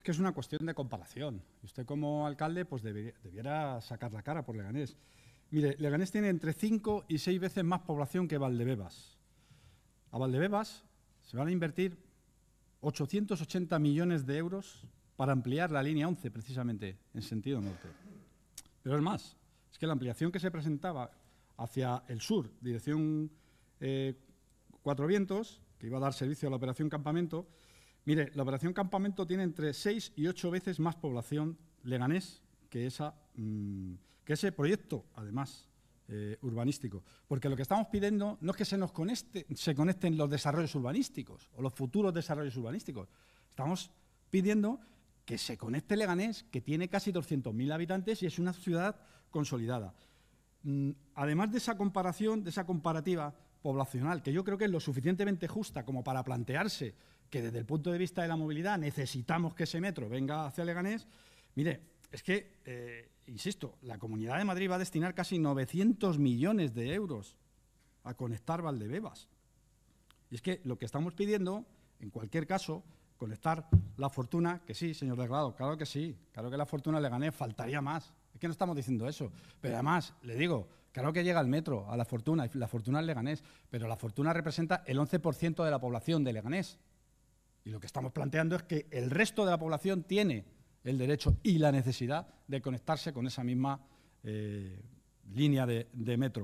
que es una cuestión de comparación. Usted como alcalde pues debiera sacar la cara por Leganés. Mire, Leganés tiene entre 5 y 6 veces más población que Valdebebas. A Valdebebas se van a invertir 880 millones de euros para ampliar la línea 11, precisamente, en sentido norte. Pero es más, es que la ampliación que se presentaba hacia el sur, dirección Cuatro Vientos, que iba a dar servicio a la operación Campamento, mire, la operación Campamento tiene entre 6 y 8 veces más población Leganés que ese proyecto, además, urbanístico. Porque lo que estamos pidiendo no es que se conecten los desarrollos urbanísticos o los futuros desarrollos urbanísticos. Estamos pidiendo que se conecte Leganés, que tiene casi 200.000 habitantes y es una ciudad consolidada. Además de esa comparación, de esa comparativa poblacional, que yo creo que es lo suficientemente justa como para plantearse que desde el punto de vista de la movilidad necesitamos que ese metro venga hacia Leganés, mire, es que, insisto, la Comunidad de Madrid va a destinar casi 900 millones de euros a conectar Valdebebas. Y es que lo que estamos pidiendo, en cualquier caso, conectar La Fortuna, que sí, señor Delgado, claro que sí, claro que La Fortuna Leganés, faltaría más. Es que no estamos diciendo eso. Pero además, le digo, claro que llega el metro a La Fortuna, y La Fortuna es Leganés, pero La Fortuna representa el 11% de la población de Leganés. Y lo que estamos planteando es que el resto de la población tiene el derecho y la necesidad de conectarse con esa misma línea de metro.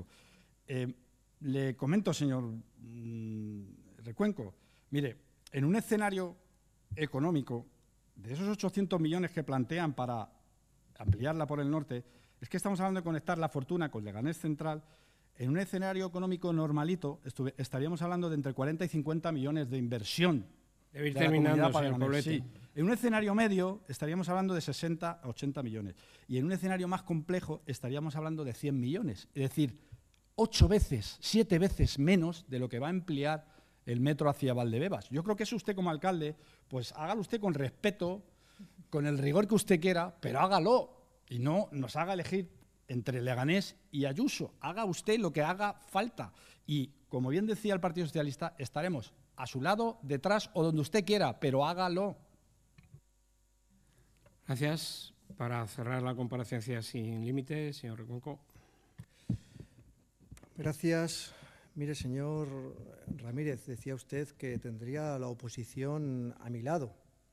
Le comento, señor Recuenco, mire, en un escenario económico, de esos 800 millones que plantean para ampliarla por el norte, es que estamos hablando de conectar La Fortuna con Leganés Central. En un escenario económico normalito estaríamos hablando de entre 40 y 50 millones de inversión. Debe ir terminando, señor Poblete. Sí. En un escenario medio estaríamos hablando de 60 a 80 millones. Y en un escenario más complejo estaríamos hablando de 100 millones. Es decir, 8 veces, 7 veces menos de lo que va a emplear el metro hacia Valdebebas. Yo creo que eso usted como alcalde, pues hágalo usted con respeto, con el rigor que usted quiera, pero hágalo y no nos haga elegir entre Leganés y Ayuso. Haga usted lo que haga falta. Y, como bien decía el Partido Socialista, estaremos a su lado, detrás o donde usted quiera, pero hágalo. Gracias. Para cerrar la comparecencia sin límites, señor Recuenco. Gracias. Mire, señor Ramírez, decía usted que tendría la oposición a mi lado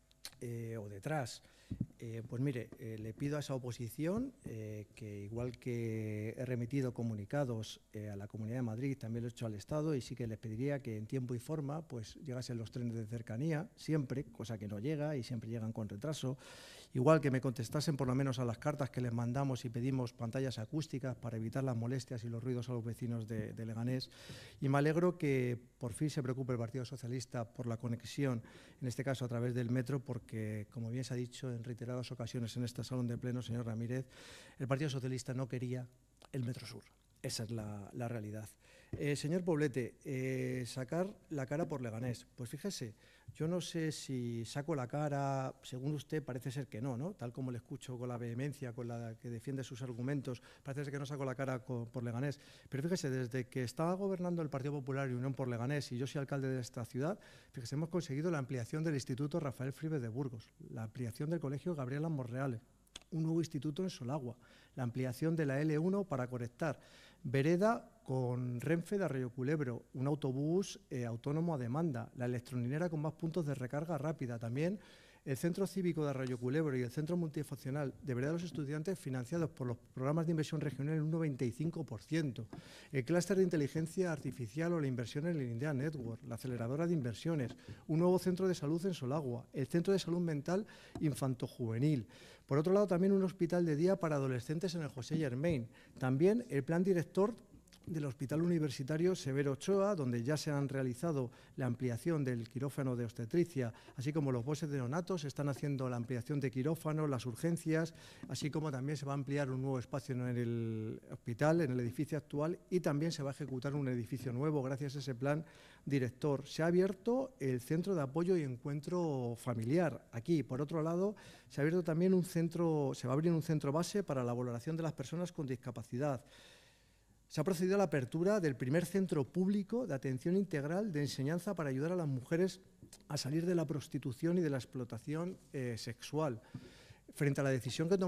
o detrás. Pues mire, le pido a esa oposición que, igual que he remitido comunicados a la Comunidad de Madrid, también lo he hecho al Estado, y sí que les pediría que en tiempo y forma pues llegasen los trenes de cercanía, siempre, cosa que no llega y siempre llegan con retraso. Igual que me contestasen por lo menos a las cartas que les mandamos y pedimos pantallas acústicas para evitar las molestias y los ruidos a los vecinos de Leganés. Y me alegro que por fin se preocupe el Partido Socialista por la conexión, en este caso a través del metro, porque, como bien se ha dicho en reiteradas ocasiones en este salón de pleno, señor Ramírez, el Partido Socialista no quería el Metro Sur. Esa es la realidad. Señor Poblete, sacar la cara por Leganés. Pues fíjese, yo no sé si saco la cara, según usted parece ser que no, Tal como le escucho con la vehemencia con la que defiende sus argumentos, parece ser que no saco la cara por Leganés. Pero fíjese, desde que estaba gobernando el Partido Popular y Unión por Leganés y yo soy alcalde de esta ciudad, fíjese, hemos conseguido la ampliación del Instituto Rafael Fribe de Burgos, la ampliación del Colegio Gabriela Monreale, un nuevo instituto en Solagua, la ampliación de la L1 para conectar Vereda con Renfe de Arroyo Culebro, un autobús autónomo a demanda, la electrolinera con más puntos de recarga rápida, también el Centro Cívico de Arroyo Culebro y el Centro Multifuncional de Vereda de los Estudiantes financiados por los programas de inversión regional en un 95%, el clúster de inteligencia artificial o la inversión en el Indea Network, la aceleradora de inversiones, un nuevo centro de salud en Solagua, el Centro de Salud Mental Infantojuvenil. Por otro lado, también un hospital de día para adolescentes en el José Germain. También el plan director del Hospital Universitario Severo Ochoa, donde ya se han realizado la ampliación del quirófano de obstetricia, así como los boxes de neonatos, se están haciendo la ampliación de quirófano, las urgencias, así como también se va a ampliar un nuevo espacio en el hospital, en el edificio actual, y también se va a ejecutar un edificio nuevo gracias a ese plan director. Se ha abierto el Centro de Apoyo y Encuentro Familiar. Aquí, por otro lado, se ha abierto también se va a abrir un centro base para la valoración de las personas con discapacidad. Se ha procedido a la apertura del primer centro público de atención integral de enseñanza para ayudar a las mujeres a salir de la prostitución y de la explotación sexual. Frente a la decisión que